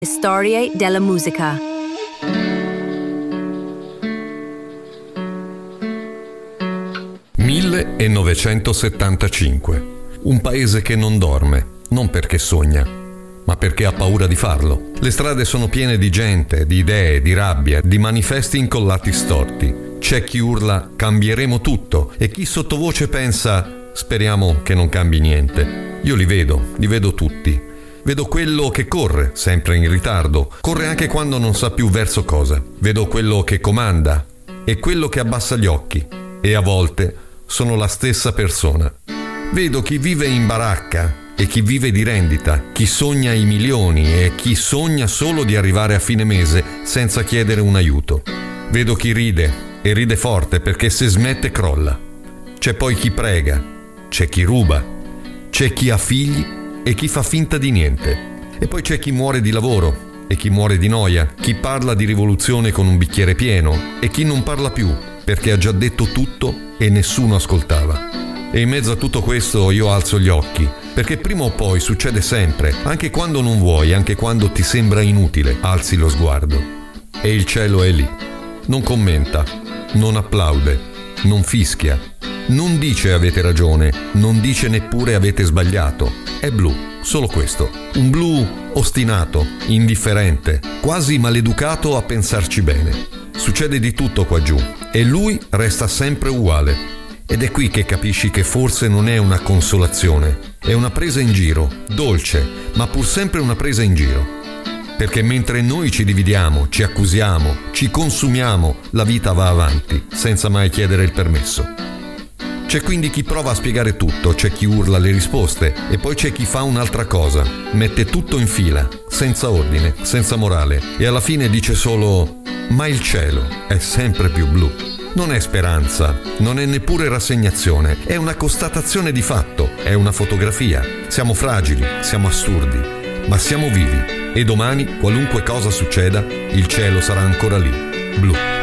Storie della musica. «1975. Un paese che non dorme, non perché sogna, ma perché ha paura di farlo. Le strade sono piene di gente, di idee, di rabbia, di manifesti incollati storti. C'è chi urla «cambieremo tutto» e chi sottovoce pensa «speriamo che non cambi niente». Io li vedo tutti. Vedo quello che corre, sempre in ritardo, corre anche quando non sa più verso cosa. Vedo quello che comanda e quello che abbassa gli occhi, e a volte sono la stessa persona. Vedo chi vive in baracca e chi vive di rendita, chi sogna i milioni e chi sogna solo di arrivare a fine mese senza chiedere un aiuto. Vedo chi ride, e ride forte perché se smette crolla. C'è poi chi prega, c'è chi ruba, c'è chi ha figli e chi fa finta di niente. E poi c'è chi muore di lavoro e chi muore di noia, chi parla di rivoluzione con un bicchiere pieno e chi non parla più perché ha già detto tutto e nessuno ascoltava. E in mezzo a tutto questo io alzo gli occhi, perché prima o poi succede sempre, anche quando non vuoi, anche quando ti sembra inutile, alzi lo sguardo. E il cielo è lì. Non commenta, non applaude, non fischia, non dice avete ragione, non dice neppure avete sbagliato. È blu, solo questo. Un blu ostinato, indifferente, quasi maleducato a pensarci bene. Succede di tutto qua giù e lui resta sempre uguale. Ed è qui che capisci che forse non è una consolazione, è una presa in giro, dolce, ma pur sempre una presa in giro. Perché mentre noi ci dividiamo, ci accusiamo, ci consumiamo, la vita va avanti, senza mai chiedere il permesso. C'è quindi chi prova a spiegare tutto, c'è chi urla le risposte e poi c'è chi fa un'altra cosa, mette tutto in fila, senza ordine, senza morale e alla fine dice solo «ma il cielo è sempre più blu». Non è speranza, non è neppure rassegnazione, è una constatazione di fatto, è una fotografia. Siamo fragili, siamo assurdi, ma siamo vivi e domani, qualunque cosa succeda, il cielo sarà ancora lì, blu.